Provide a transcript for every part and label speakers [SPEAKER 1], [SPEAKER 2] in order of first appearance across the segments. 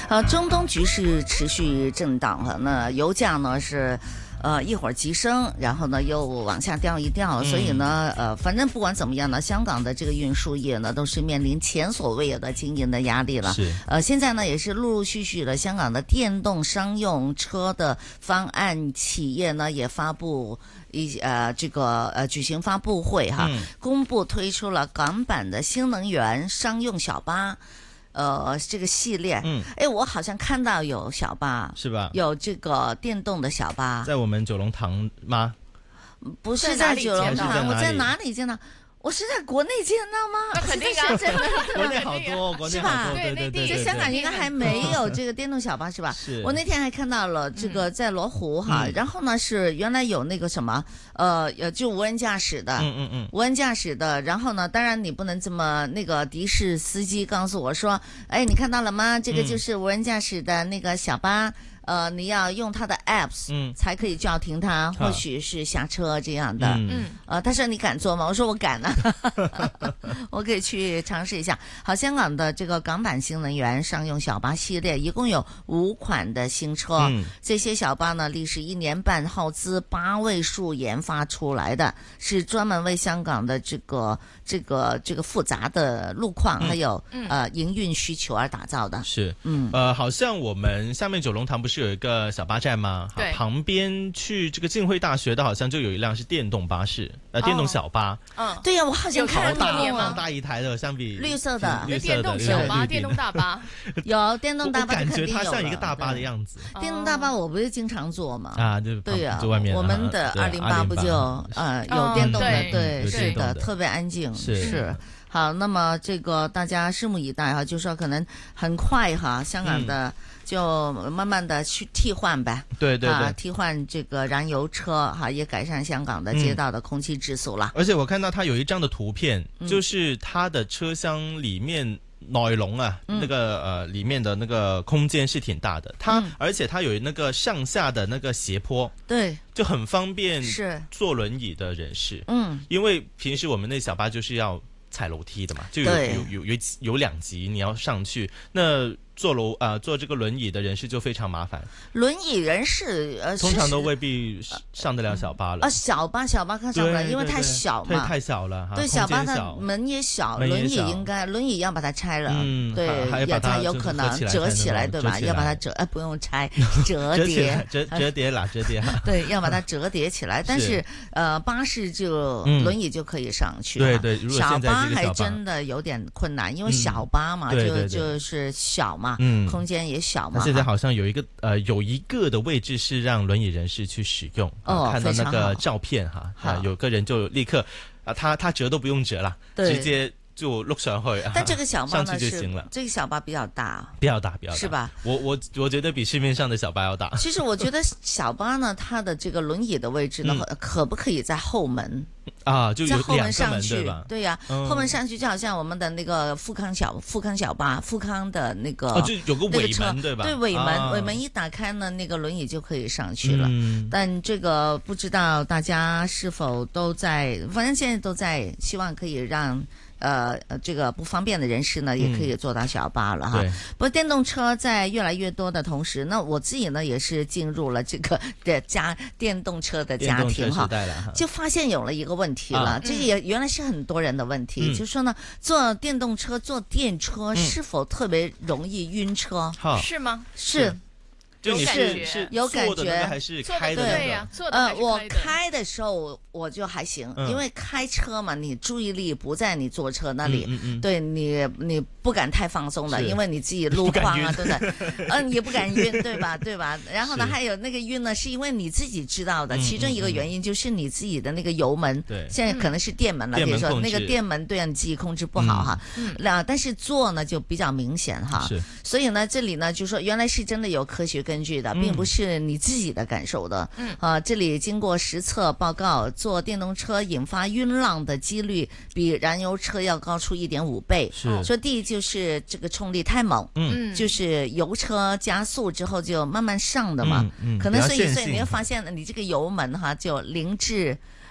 [SPEAKER 1] 中东局势持续震荡哈，那油价呢是。一会儿急升，然后呢又往下掉一掉，所以呢，反正不管怎么样呢，香港的这个运输业呢都是面临前所未有的经营的压力了。
[SPEAKER 2] 是，
[SPEAKER 1] 现在呢也是陆陆续续的，香港的电动商用车的方案企业呢也发布举行发布会哈，公布推出了港版的新能源商用小巴。这个系列，我好像看到有小巴，
[SPEAKER 2] 是吧？
[SPEAKER 1] 有这个电动的小巴，
[SPEAKER 2] 在我们九龙塘吗？
[SPEAKER 1] 不是在九龙塘，我在哪里见到？我是在国内见到吗？
[SPEAKER 3] 那肯定啊，真的，
[SPEAKER 2] 国内好多，国内好多，对，
[SPEAKER 1] 这香港应该还没有这个电动小巴是吧？
[SPEAKER 2] 是。
[SPEAKER 1] 我那天还看到了这个在罗湖哈，然后呢是原来有那个什么就无人驾驶的，无人驾驶的，然后呢，当然你不能这么那个的士司机告诉我说，哎，你看到了吗？这个就是无人驾驶的那个小巴。你要用它的 apps，才可以叫停它，或许是下车这样的。他说你敢坐吗？我说我敢啊，我可以去尝试一下。好，香港的这个港版新能源商用小巴系列一共有5款的新车，这些小巴呢历时1年半，耗资8位数研发出来的，是专门为香港的这个复杂的路况还有营运需求而打造的。
[SPEAKER 2] 是，好像我们下面九龙塘不是有一个小巴站吗？
[SPEAKER 3] 对，
[SPEAKER 2] 旁边去这个浸会大学的，好像就有一辆是电动巴士，电动小巴。
[SPEAKER 1] 对呀，我好像看到
[SPEAKER 2] 好大一台的，相比
[SPEAKER 1] 绿色的
[SPEAKER 3] 电动小巴、电动大巴，
[SPEAKER 1] 有电动大巴，
[SPEAKER 2] 感觉它像一个大巴的样子。
[SPEAKER 1] 电动大巴我不是经常坐嘛？对呀，
[SPEAKER 2] 坐外面。
[SPEAKER 1] 我们的208不就有电动的？对，是的，特别安静。是。好，那么这个大家拭目以待哈，就说可能很快哈，香港的就慢慢的去替换呗，
[SPEAKER 2] 对，
[SPEAKER 1] 替换这个燃油车哈，也改善香港的街道的空气质素了。
[SPEAKER 2] 而且我看到它有一张的图片，就是它的车厢里面内容啊，那个里面的那个空间是挺大的，而且它有那个上下的那个斜坡，
[SPEAKER 1] 对，
[SPEAKER 2] 就很方便
[SPEAKER 1] 是坐
[SPEAKER 2] 轮椅的人士，因为平时我们那小巴就是要踩楼梯的嘛，就有2级你要上去，那坐这个轮椅的人士就非常麻烦。
[SPEAKER 1] 轮椅人士
[SPEAKER 2] 通常都未必上得了小巴了。
[SPEAKER 1] 小巴看上不了，因为太小嘛。
[SPEAKER 2] 太小了。
[SPEAKER 1] 对，小巴的门也小，轮椅要把它拆了。对，
[SPEAKER 2] 还把它
[SPEAKER 1] 有可能折起来，对吧？要把它不用拆，折叠，
[SPEAKER 2] 折叠。
[SPEAKER 1] 对，要把它折叠起来。但是巴士就轮椅就可以上去。
[SPEAKER 2] 对，如果
[SPEAKER 1] 小
[SPEAKER 2] 现在这个
[SPEAKER 1] 巴还真的有点困难，因为小巴嘛，就是小嘛。空间也小嘛。
[SPEAKER 2] 现在好像有一个的位置是让轮椅人士去使用。看到那个照片哈，有个人就立刻他折都不用折了，直接就碌上去。
[SPEAKER 1] 但这个小巴呢
[SPEAKER 2] 上去就行了。
[SPEAKER 1] 这个小巴比较大，是吧？
[SPEAKER 2] 我觉得比市面上的小巴要大。
[SPEAKER 1] 其实我觉得小巴呢，它的这个轮椅的位置呢，可不可以在后门？
[SPEAKER 2] 就有2个门对吧？
[SPEAKER 1] 对呀，后门上去就好像我们的那个富康小巴，富康的那个
[SPEAKER 2] 就有个尾门对吧？
[SPEAKER 1] 对，尾门一打开呢，那个轮椅就可以上去了。但这个不知道大家是否都在，反正现在都在希望可以让这个不方便的人士呢，也可以坐到小巴了哈。不过电动车在越来越多的同时，那我自己呢也是进入了这个电动车的家庭哈，就发现有了一个问题了，这也原来是很多人的问题，就是说呢，坐电动车、坐电车是否特别容易晕车？
[SPEAKER 3] 是吗？
[SPEAKER 1] 是。
[SPEAKER 2] 就你是
[SPEAKER 1] 有感觉
[SPEAKER 2] 还是开的那
[SPEAKER 3] 个？
[SPEAKER 1] 我开的时候我就还行，因为开车嘛，你注意力不在你坐车那里，对你不敢太放松的，因为你自己路况啊，对不对？也不敢晕，对吧？然后呢，还有那个晕呢，是因为你自己知道的，其中一个原因就是你自己的那个油门，现在可能是电门了，比如说那个电门对你自己控制不好哈。但是坐呢就比较明显哈，所以呢，这里呢就说原来是真的有科学根据的，并不是你自己的感受的。这里经过实测报告，坐电动车引发晕浪的几率比燃油车要高出1.5倍。说第一就是这个冲力太猛，就是油车加速之后就慢慢上的嘛，可能所以你会发现你这个油门哈就0至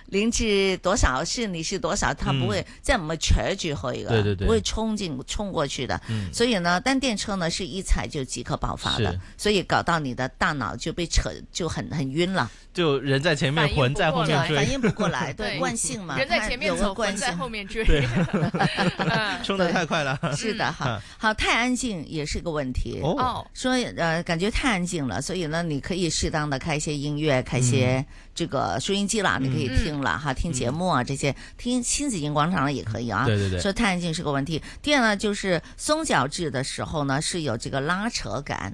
[SPEAKER 1] 0至多少是你是多少，它不會即係唔會扯住去嘅，不會衝過去的。所以呢，單電車呢是一踩就即刻爆發的，所以搞到你的大腦就被扯就很暈了。
[SPEAKER 2] 就人在前面，魂在後面追，
[SPEAKER 1] 反應不過來，對，慣性嘛，
[SPEAKER 3] 人在前面走，魂在後面追，
[SPEAKER 2] 衝得太快了。
[SPEAKER 1] 是的，好，太安靜也是個問題。說感覺太安靜了，所以呢，你可以適當的開一些音樂，開一些這個收音機啦，你可以聽了哈，聽節目啊，這些聽親子熒廣場也可以啊。
[SPEAKER 2] 對對對，
[SPEAKER 1] 所以太安靜是個問題。第二呢，就是鬆腳趾的時候呢，是有這個拉扯感。